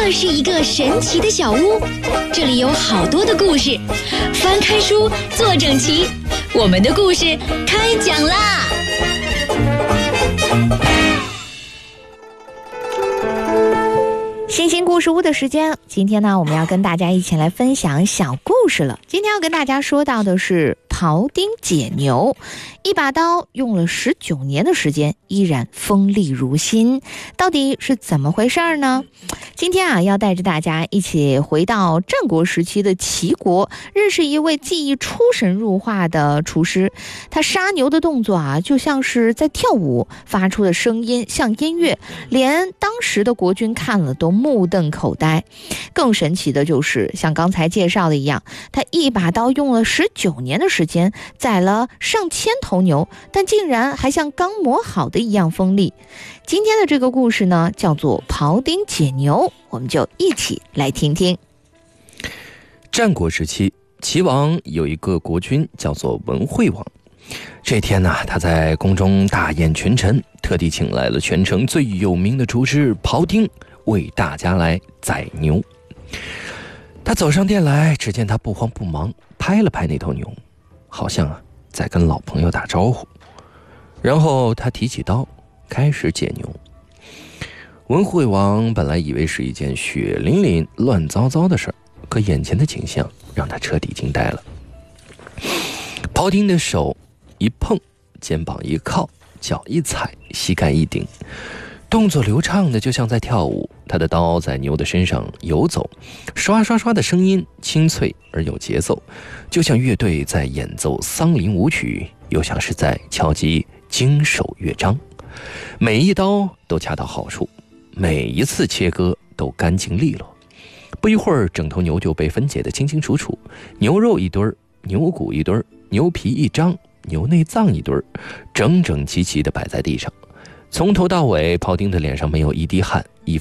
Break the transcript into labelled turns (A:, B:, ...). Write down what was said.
A: 这是一个神奇的小屋，这里有好多的故事。翻开书，坐整齐，我们的故事开讲啦！
B: 星星故事屋的时间，今天呢，我们要跟大家一起来分享小故事了。今天要跟大家说到的是庖丁解牛，一把刀用了19年的时间，依然锋利如新，到底是怎么回事呢？今天啊，要带着大家一起回到战国时期的齐国，认识一位技艺出神入化的厨师。他杀牛的动作啊，就像是在跳舞，发出的声音像音乐，连当时的国君看了都目瞪口呆。更神奇的就是，像刚才介绍的一样，他一把刀用了19年的时间，宰了上千头牛，但竟然还像刚磨好的一样锋利。今天的这个故事呢，叫做庖丁解牛，我们就一起来听听。
C: 战国时期，齐王有一个国君叫做文惠王。这天呢，他在宫中大宴群臣，特地请来了全城最有名的厨师庖丁，为大家来宰牛。他走上殿来，只见他不慌不忙，拍了拍那头牛，好像在跟老朋友打招呼。然后他提起刀，开始解牛。文惠王本来以为是一件血淋淋、乱糟糟的事儿，可眼前的景象让他彻底惊呆了。庖丁的手一碰，肩膀一靠，脚一踩，膝盖一顶，动作流畅的就像在跳舞。他的刀在牛的身上游走，刷刷刷的声音清脆而有节奏，就像乐队在演奏丧灵舞曲，又像是在敲击经手乐章。每一刀都恰到好处，每一次切割都干净利落。不一会儿，整头牛就被分解得清清楚楚，牛肉一堆儿，牛骨一堆儿，牛皮一张，牛内脏一堆儿，整整齐齐地摆在地上。从头到尾，庖丁的脸上没有一滴汗，一